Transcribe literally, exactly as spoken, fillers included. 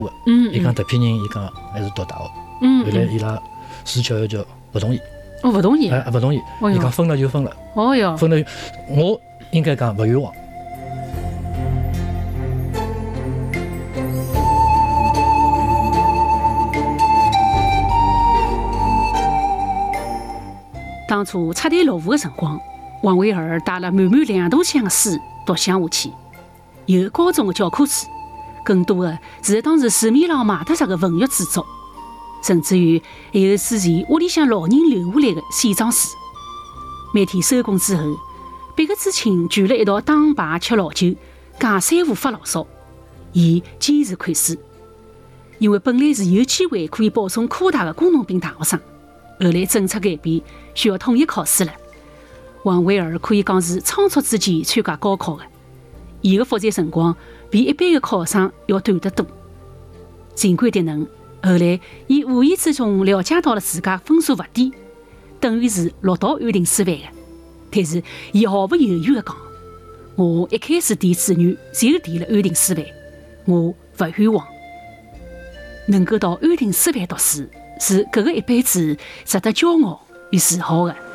嗯， 伊讲迭批人，伊讲还是读大学。 嗯， 后来伊拉市教育局勿同意， 哦，勿同意， 哎，勿同意。伊讲分了就分了， 哦哟， 分了，我应该讲勿冤枉。 当初插队落户的辰光，王维儿带了满满两大箱的书读乡下去，有高中的教科书，更多的是当时市面上卖得着的文学著作，甚至于还有之前屋里向老人留下来的线装书。每天收工之后，别个知青聚了一道打牌吃老酒，讲三胡发牢骚，伊坚持看书，因为本来是有机会可以保送科大的工农兵大学生。后来政策改变，需要统一考试了。王维儿可以讲是仓促之间参加高考的，伊的复习辰光比一般的考生要短得多。尽管迭能，后来伊无意之中了解到了自家分数勿低，等于是落到安定师范的。但是伊毫不犹豫地讲：“我一开始填志愿就填了安定师范，我勿冤枉。”能够到安定师范读书，是搿个一辈子值得骄傲与自豪的。